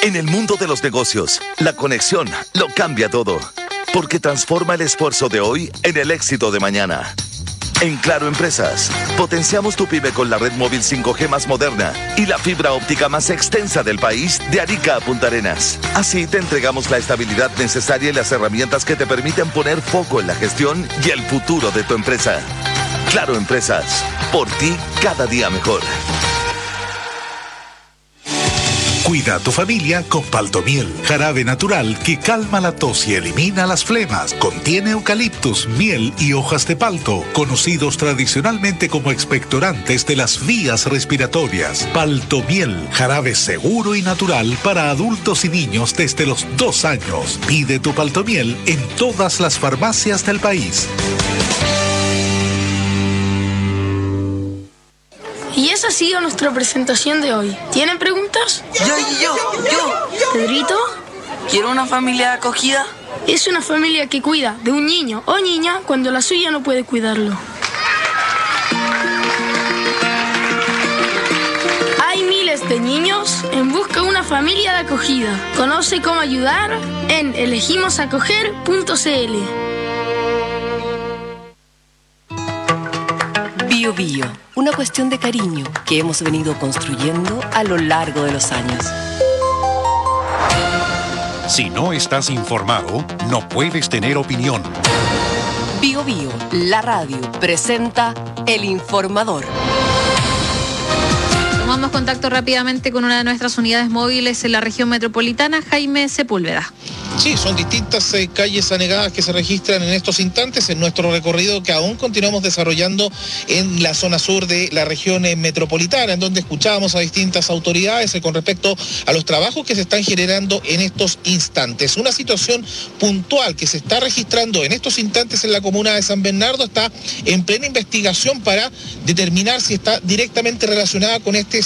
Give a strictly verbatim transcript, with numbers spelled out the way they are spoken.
En el mundo de los negocios, la conexión lo cambia todo, porque transforma el esfuerzo de hoy en el éxito de mañana. En Claro Empresas, potenciamos tu pyme con la red móvil cinco G más moderna y la fibra óptica más extensa del país de Arica a Punta Arenas. Así te entregamos la estabilidad necesaria y las herramientas que te permiten poner foco en la gestión y el futuro de tu empresa. Claro Empresas, por ti cada día mejor. Cuida a tu familia con Paltomiel, jarabe natural que calma la tos y elimina las flemas. Contiene eucaliptus, miel y hojas de palto, conocidos tradicionalmente como expectorantes de las vías respiratorias. Paltomiel, jarabe seguro y natural para adultos y niños desde los dos años. Pide tu Paltomiel en todas las farmacias del país. Y esa ha sido nuestra presentación de hoy. ¿Tienen preguntas? Yo, yo, yo. ¿Pedrito? ¿Quiero una familia acogida? Es una familia que cuida de un niño o niña cuando la suya no puede cuidarlo. Hay miles de niños en busca de una familia de acogida. Conoce cómo ayudar en elegimos acoger punto c l. Bio Bio, una cuestión de cariño que hemos venido construyendo a lo largo de los años. Si no estás informado, no puedes tener opinión. Bio Bio, la radio, presenta El Informador. Tomamos contacto rápidamente con una de nuestras unidades móviles en la región metropolitana, Jaime Sepúlveda. Sí, son distintas eh, calles anegadas que se registran en estos instantes en nuestro recorrido que aún continuamos desarrollando en la zona sur de la región eh, metropolitana, en donde escuchábamos a distintas autoridades eh, con respecto a los trabajos que se están generando en estos instantes. Una situación puntual que se está registrando en estos instantes en la comuna de San Bernardo está en plena investigación para determinar si está directamente relacionada con este